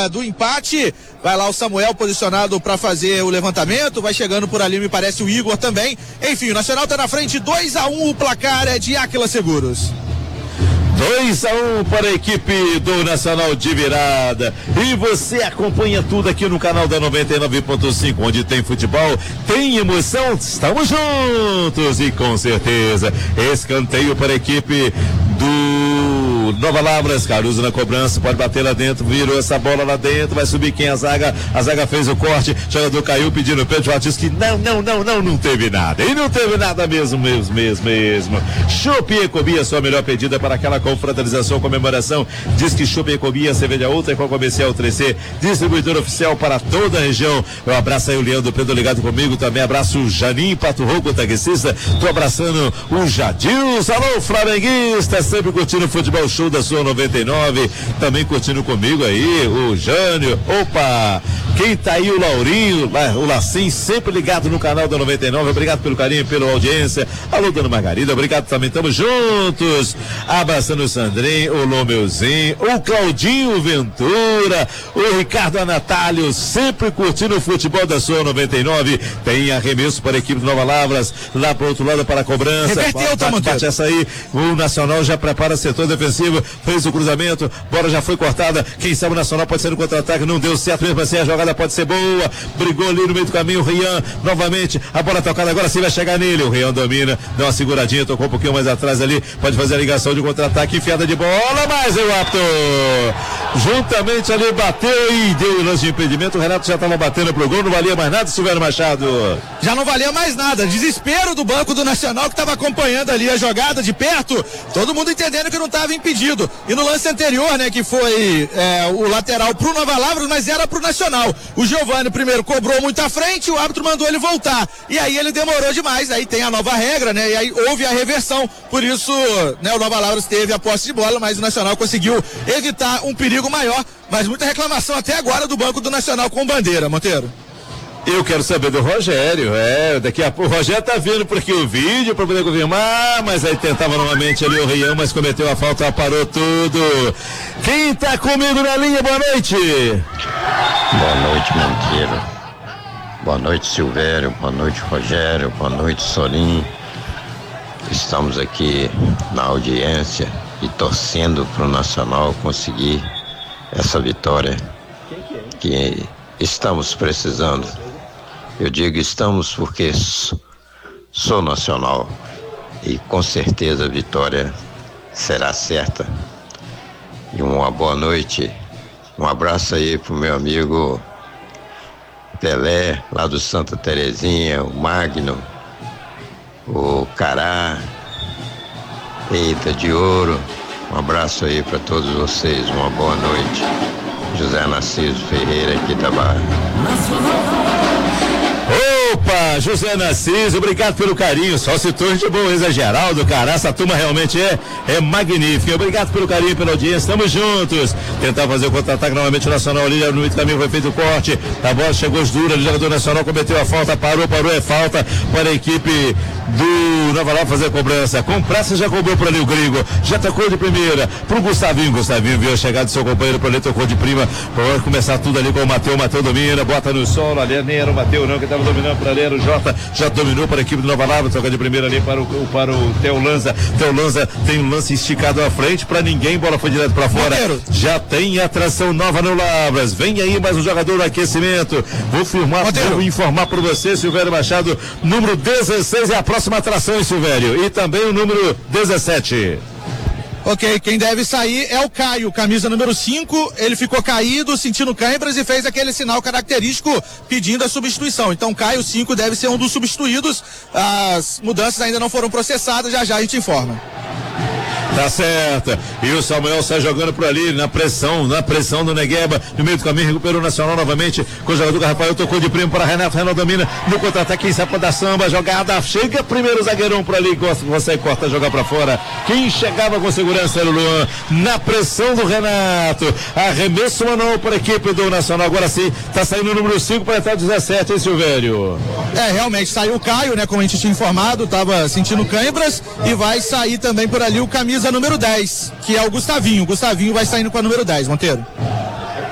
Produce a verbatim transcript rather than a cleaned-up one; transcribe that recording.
da, do empate. Vai lá o Samuel posicionado para fazer o levantamento, vai chegando por ali, me parece o Igor também. Enfim, o Nacional tá na frente, dois a um, o placar é de Áquila Seguros. dois a um para a equipe do Nacional de virada. E você acompanha tudo aqui no canal da noventa e nove ponto cinco, onde tem futebol, tem emoção, estamos juntos. E com certeza, escanteio para a equipe do Nova Lavras. Caruso na cobrança, pode bater lá dentro, virou essa bola lá dentro, vai subir quem? A zaga, a zaga fez o corte, o jogador caiu pedindo o Pedro Batista que não, não, não, não, não teve nada, e não teve nada mesmo, mesmo, mesmo, mesmo. Chopp Ecobia, sua melhor pedida para aquela confraternização, comemoração, diz que Chopp Ecobia, cerveja outra com a comercial três C, distribuidor oficial para toda a região. Eu abraço aí o Leandro Pedro ligado comigo, também abraço o Janim Pato Rouco, taxista, tô abraçando o Jadilson, alô flamenguista, sempre curtindo o futebol show da sua noventa e nove, também curtindo comigo aí, o Jânio, opa, quem tá aí, o Laurinho, o Lacim, sempre ligado no canal da noventa e nove, obrigado pelo carinho, pela audiência, alô dona Margarida, obrigado também, estamos juntos, abraçando o Sandrinho, o Lomeuzinho, o Claudinho Ventura, o Ricardo Anatálio, sempre curtindo o futebol da sua noventa e nove, tem arremesso para a equipe do Nova Lavras, lá pro outro lado para a cobrança, reverteu, bate, bate essa aí, o Nacional já prepara setor defensivo, fez o cruzamento, bola já foi cortada, quem sabe o Nacional pode ser no contra-ataque, não deu certo, mesmo assim a jogada pode ser boa, brigou ali no meio do caminho, o Rian, novamente, a bola tocada agora sim vai chegar nele, o Rian domina, deu uma seguradinha, tocou um pouquinho mais atrás ali, pode fazer a ligação de contra-ataque, enfiada de bola, mas o apto, juntamente ali bateu e deu o lance de impedimento, o Renato já estava batendo pro gol, não valia mais nada, Silvério Machado. Já não valia mais nada, desespero do banco do Nacional que estava acompanhando ali a jogada de perto, todo mundo entendendo que não estava impedido. E no lance anterior, né, que foi é, o lateral pro Nova Lavras, mas era pro Nacional. O Giovani primeiro cobrou muito à frente, o árbitro mandou ele voltar. E aí ele demorou demais, aí tem a nova regra, né, e aí houve a reversão. Por isso, né, o Nova Lavras teve a posse de bola, mas o Nacional conseguiu evitar um perigo maior. Mas muita reclamação até agora do banco do Nacional com bandeira, Monteiro. Eu quero saber do Rogério, é, daqui a pouco o Rogério tá vendo porque o vídeo para poder confirmar, mas aí tentava novamente ali o Rian, mas cometeu a falta, parou tudo. Quem tá comigo na linha, boa noite. Boa noite, Monteiro. Boa noite, Silvério, boa noite, Rogério, boa noite, Solim. Estamos aqui na audiência e torcendo pro Nacional conseguir essa vitória que estamos precisando. Eu digo estamos porque sou nacional e com certeza a vitória será certa. E uma boa noite, um abraço aí pro meu amigo Pelé, lá do Santa Terezinha, o Magno, o Cará, Eita de Ouro, um abraço aí para todos vocês, uma boa noite. José Narciso Ferreira aqui da Barra. Opa, José Narciso, obrigado pelo carinho, só citou de boa, Isa Geraldo, cara, essa turma realmente é, é magnífica, obrigado pelo carinho, pela audiência, estamos juntos, tentar fazer o contra-ataque novamente o Nacional ali, no meio do caminho foi feito o corte, a bola chegou dura, o jogador Nacional cometeu a falta, parou, parou, é falta para a equipe do Nova Lavras fazer a cobrança, com pressa já cobrou por ali o Gringo, já tocou de primeira, pro Gustavinho, Gustavinho viu a chegada do seu companheiro por ali, tocou de prima, para começar tudo ali com o Mateu, Mateu domina, bota no solo, ali nem era o Mateu não, que estava dominando por ali, era o Jota, já dominou para a equipe do Nova Lavras, toca de primeira ali para o, para o Theo Lanza, Theo Lanza tem um lance esticado à frente, para ninguém, bola foi direto para fora, Monteiro. Já tem atração nova no Lavras, vem aí mais um jogador no aquecimento, vou firmar, Monteiro. Vou informar para você, Silvério Machado, número dezesseis é a próxima atração, hein, Silvério, e também o número dezessete. Ok, quem deve sair é o Caio, camisa número cinco, ele ficou caído, sentindo câimbras e fez aquele sinal característico pedindo a substituição. Então Caio cinco deve ser um dos substituídos, as mudanças ainda não foram processadas, já já a gente informa. Tá certo. E o Samuel sai jogando por ali, na pressão, na pressão do Negueba, no meio do caminho, recuperou o Nacional novamente, com o jogador Rafael, tocou de primo para Renato, Renato domina, no contra-ataque, quem sabe da samba, jogada, chega primeiro o zagueirão por ali, gosta, consegue cortar, jogar para fora, quem chegava com segurança era o Luan, na pressão do Renato, arremesso manual para a equipe do Nacional, agora sim, tá saindo o número cinco para entrar o dezessete, hein, Silvério? É, realmente, saiu o Caio, né, como a gente tinha informado, tava sentindo câimbras, e vai sair também por ali o camisa número dez, que é o Gustavinho. O Gustavinho vai saindo com a número dez, Monteiro.